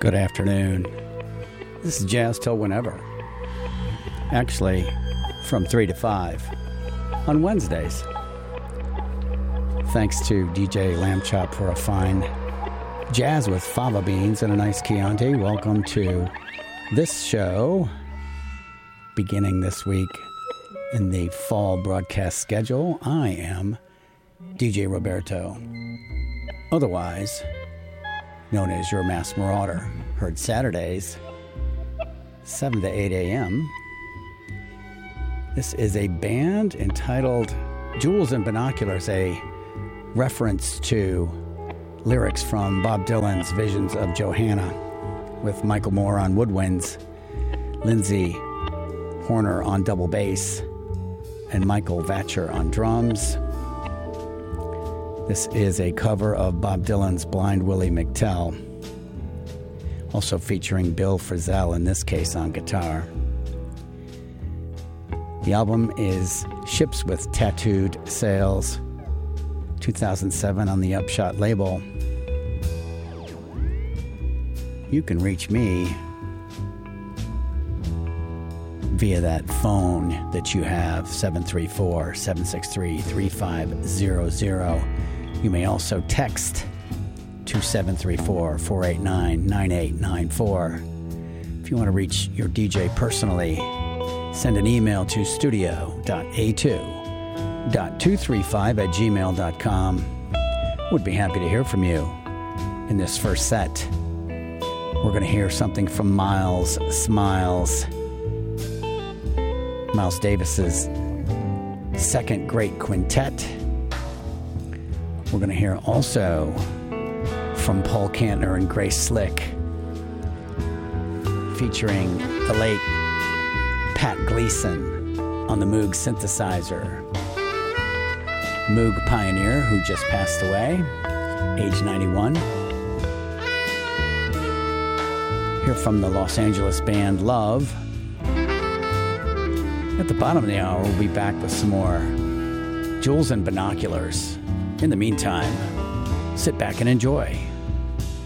Good afternoon. This is Jazz Till Whenever. Actually, from 3 to 5 on Wednesdays. Thanks to DJ Lamb Chop for a fine jazz with fava beans and a nice Chianti. Welcome to this show, beginning this week in the fall broadcast schedule. I am DJ Roberto, otherwise known as your Mass Marauder. Heard Saturdays, 7 to 8 a.m. This is a band entitled Jewels and Binoculars, a reference to lyrics from Bob Dylan's Visions of Johanna, with Michael Moore on woodwinds, Lindsay Horner on double bass, and Michael Vatcher on drums. This is a cover of Bob Dylan's Blind Willie McTell, also featuring Bill Frisell, in this case on guitar. The album is Ships with Tattooed Sails, 2007 on the Upshot label. You can reach me via that phone that you have, 734-763-3500. You may also text to 734-489-9894. If you want to reach your DJ personally, send an email to studio.a2.235@gmail.com. Would be happy to hear from you. In this first set, we're going to hear something from Miles Smiles, Miles Davis's second great quintet. We're going to hear also from Paul Kantner and Grace Slick, featuring the late Pat Gleason on the Moog synthesizer. Moog pioneer who just passed away, age 91. Hear from the Los Angeles band Love. At the bottom of the hour, we'll be back with some more Jewels and Binoculars. In the meantime, sit back and enjoy.